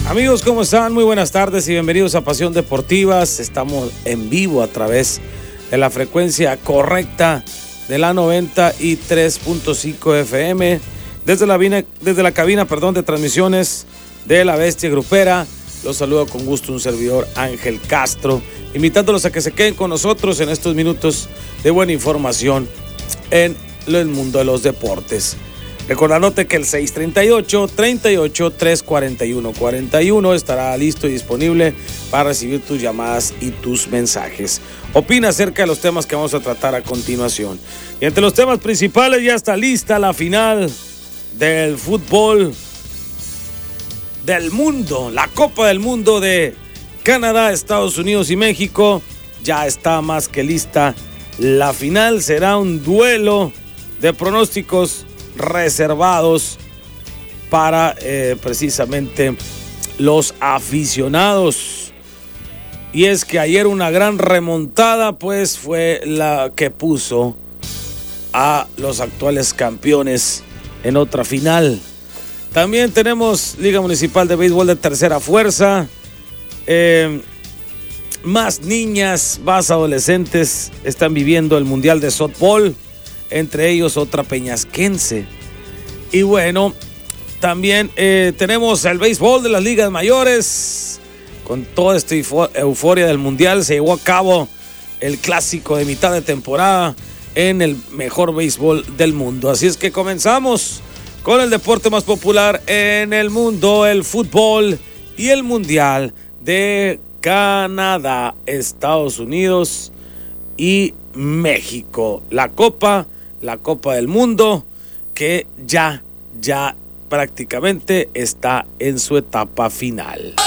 Amigos, ¿cómo están? Muy buenas tardes y bienvenidos a Pasión Deportivas. Estamos en vivo a través de la frecuencia correcta de la 93.5 FM desde la cabina de transmisiones de La Bestia Grupera. Los saludo con gusto un servidor, Ángel Castro, invitándolos a que se queden con nosotros en estos minutos de buena información en el mundo de los deportes. Recordándote que el 638-38-341-41 estará listo y disponible para recibir tus llamadas y tus mensajes. Opina acerca de los temas que vamos a tratar a continuación. Y entre los temas principales ya está lista la final del fútbol del mundo, la Copa del Mundo de Canadá, Estados Unidos y México. Ya está más que lista. La final será un duelo de pronósticos reservados para precisamente los aficionados. Y es que ayer una gran remontada pues fue la que puso a los actuales campeones en otra final. También tenemos Liga Municipal de Béisbol de tercera fuerza. Más niñas, más adolescentes están viviendo el Mundial de Softball, entre ellos otra peñasquense. Y bueno, también tenemos el béisbol de las ligas mayores. Con toda esta euforia del Mundial se llevó a cabo el clásico de mitad de temporada en el mejor béisbol del mundo. Así es que comenzamos con el deporte más popular en el mundo, el fútbol y el Mundial de Canadá, Estados Unidos y México. La Copa del Mundo que ya prácticamente está en su etapa final.